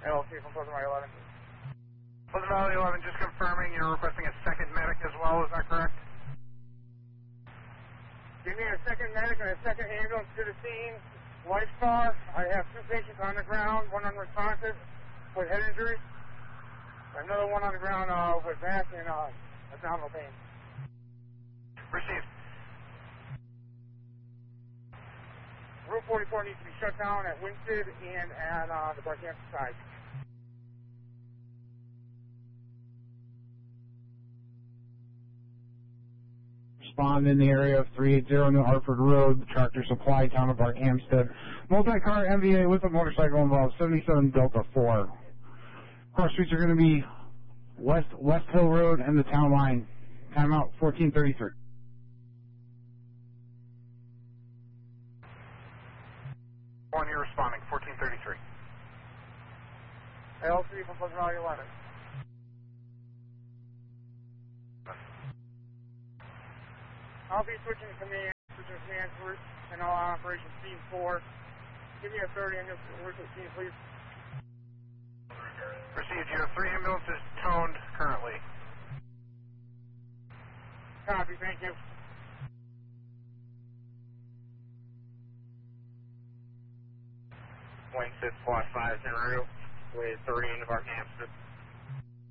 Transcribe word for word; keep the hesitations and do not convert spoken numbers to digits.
L C from Pleasant Valley eleven. Pleasant Valley eleven, just confirming you're requesting a second medic as well, is that correct? Give me a second medic and a second ambulance to the scene. Lifestar, I have two patients on the ground, one unresponsive with head injury. Another one on the ground uh, with back and uh, abdominal pain. Received. Route forty-four needs to be shut down at Winsted and at uh, the Barkhampton side. Respond in the area of three eighty New Hartford Road, the Tractor Supply, town of Barkhamsted. Multi-car M V A with a motorcycle involved, seventy-seven Delta four. Cross streets are going to be West West Hill Road and the town line. Timeout fourteen thirty-three. One, you're responding, fourteen thirty-three. L C from Pleasant Valley eleven. I'll be switching command, switching command group and all operations team four. Give me a third ambulance route to scene, please. Received. You have three ambulances toned currently. Copy, thank you. Winsted squad five en route with three into Barkhamsted.